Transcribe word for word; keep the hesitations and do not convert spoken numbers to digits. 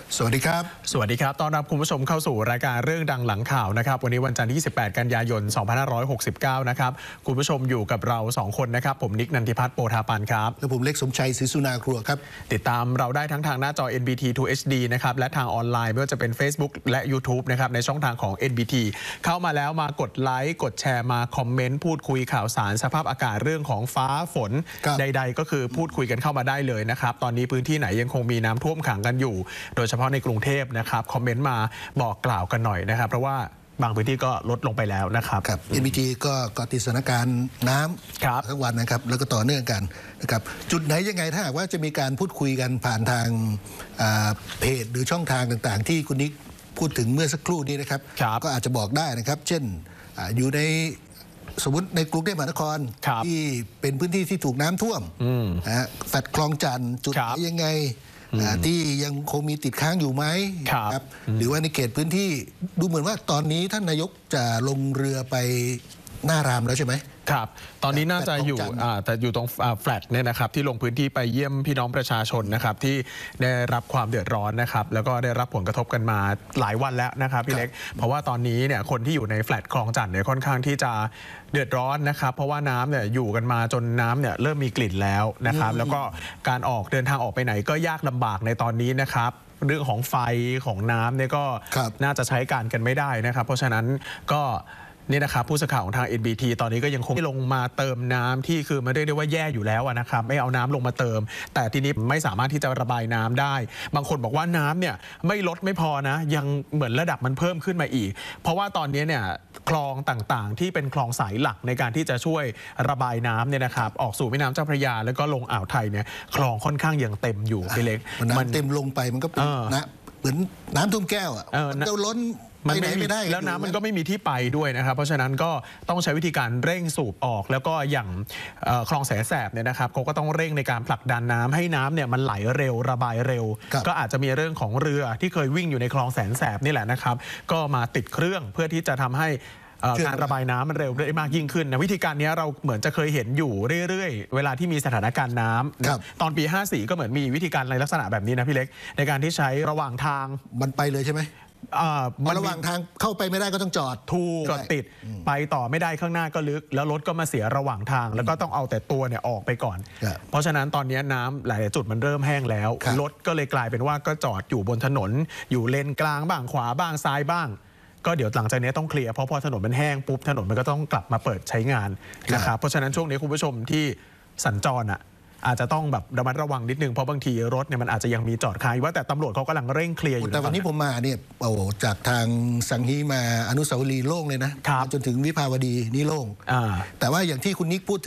สวัสดีครับสวัสดีครับต้อนรับคุณผู้ชมเข้าสู่รายการเรื่องดังหลังข่าวนะครับวันนี้วันจันทร์ที่ยี่สิบแปดกันยายนสองพันห้าร้อยหกสิบเก้านะครับคุณผู้ชมอยู่กับเราสองคนนะครับผมนิกนันทิพัฒน์โปธาปันครับและผมเล็กสมชัยศรีสุนาครัวครับติดตามเราได้ทั้งทางหน้าจอ เอ็น บี ที ทู เอช ดี นะครับและทางออนไลน์ไม่ว่าจะเป็น Facebook และ YouTube นะครับในช่องทางของ เอ็น บี ที เข้ามาแล้วมากดไลค์กดแชร์มาคอมเมนต์พูดคุยข่าวสารสภาพอากาศเรื่องของฟ้าฝนใดๆก็คือพูดคุยกันเข้ามาได้เลยนะครับตอนนี้พื้นที่ไหนยังคงมีน้ำท่วมขังกันอยู่โดยเฉพาะในกรุงเทพนะครับคอมเมนต์มาบอกกล่าวกันหน่อยนะครับเพราะว่าบางพื้นที่ก็ลดลงไปแล้วนะครับครับ เอ็น บี ที ก็เกาะติดสถานการณ์น้ำทั้งวันนะครับแล้วก็ต่อเนื่องกันนะครับจุดไหนยังไงถ้าหากว่าจะมีการพูดคุยกันผ่านทางเพจหรือช่องทางต่างๆที่คุณนิกพูดถึงเมื่อสักครู่นี้นะครับก็อาจจะบอกได้นะครับเช่นอยู่ในสมมติในกรุงเทพมหานครที่เป็นพื้นที่ที่ถูกน้ำท่วมนะฮะแฟลตคลองจันทร์จุดไหนยังไงที่ยังคงมีติดค้างอยู่ไหมครับหรือว่าในเขตพื้นที่ดูเหมือนว่าตอนนี้ท่านนายกจะลงเรือไปหน้ารามแล้วใช่ไหมครับตอนนี้น่าจะอยู่แต่อยู่ตรงแฟลตเนี่ยนะครับที่ลงพื้นที่ไปเยี่ยมพี่น้องประชาชนนะครับที่ได้รับความเดือดร้อนนะครับแล้วก็ได้รับผลกระทบกันมาหลายวันแล้วนะครับพี่เล็กเพราะว่าตอนนี้เนี่ยคนที่อยู่ในแฟลตคลองจันทร์เนี่ยค่อนข้างที่จะเดือดร้อนนะครับเพราะว่าน้ำเนี่ยอยู่กันมาจนน้ำเนี่ยเริ่มมีกลิ่นแล้วนะครับแล้วก็การออกเดินทางออกไปไหนก็ยากลำบากในตอนนี้นะครับเรื่องของไฟของน้ำเนี่ยก็น่าจะใช้การกันไม่ได้นะครับเพราะฉะนั้นก็นี่นะครับผู้สื่อข่าวของทาง เอ็น บี ที ตอนนี้ก็ยังคงไม่ลงมาเติมน้ำที่คือมันเรียกได้ว่าแย่อยู่แล้วนะครับไม่เอาน้ำลงมาเติมแต่ทีนี้ไม่สามารถที่จะระบายน้ำได้บางคนบอกว่าน้ำเนี่ยไม่ลดไม่พอนะยังเหมือนระดับมันเพิ่มขึ้นมาอีกเพราะว่าตอนนี้เนี่ยคลองต่างๆที่เป็นคลองสายหลักในการที่จะช่วยระบายน้ำเนี่ยนะครับออกสู่แม่น้ำเจ้าพระยาแล้วก็ลงอ่าวไทยเนี่ยคลองค่อนข้างยังเต็มอยู่พี่เล็กมันเต็มลงไปมันก็เป็นนะเหมือนน้ำท่วมแก้วอ่ะมันจะล้นมันไม่ไม่ได้แล้วน้ำมันก็ไม่มีที่ไปด้วยนะครับเพราะฉะนั้นก็ต้องใช้วิธีการเร่งสูบออกแล้วก็อย่างคลองแสนแสบเนี่ยนะครับเขาก็ต้องเร่งในการผลักดันน้ำให้น้ำเนี่ยมันไหลเร็วระบายเร็วก็อาจจะมีเรื่องของเรือที่เคยวิ่งอยู่ในคลองแสนแสบนี่แหละนะครับก็มาติดเครื่องเพื่อที่จะทำให้การระบายน้ำมันเร็วได้มากยิ่งขึ้นนะวิธีการนี้เราเหมือนจะเคยเห็นอยู่เรื่อยๆเวลาที่มีสถานการณ์น้ำตอนปีห้าสี่ก็เหมือนมีวิธีการในลักษณะแบบนี้นะพี่เล็กในการที่ใช้ระหว่างทางมันไปเลยใช่ไหมมันระหว่างทางเข้าไปไม่ได้ก็ต้องจอดถูกก็ติดไปต่อไม่ได้ข้างหน้าก็ลึกแล้วรถก็มาเสียระหว่างทางแล้วก็ต้องเอาแต่ตัวเนี่ยออกไปก่อนเพราะฉะนั้นตอนนี้น้ำหลายจุดมันเริ่มแห้งแล้วรถก็เลยกลายเป็นว่าก็จอดอยู่บนถนนอยู่เลนกลางบ้างขวาบ้างซ้ายบ้างก็เดี๋ยวหลังจากนี้ต้องเคลียร์เพราะพอถนนมันแห้งปุ๊บถนนมันก็ต้องกลับมาเปิดใช้งานนะครับเพราะฉะนั้นช่วงนี้คุณผู้ชมที่สัญจรอ่ะอาจจะต้องแบบระมัดระวังนิดนึงเพราะบางทีรถเนี่ยมันอาจจะยังมีจอดค้างอยู่ว่าแต่ตำรวจเขากำลังเร่งเคลียร์อยู่แต่วันนี้ผมมาเนี่ยโอ้จากทางสังฮีมาอนุสาวรีย์โล่งเลยนะจนถึงวิภาวดีนี่โล่งแต่ว่าอย่างที่คุณนิกพูด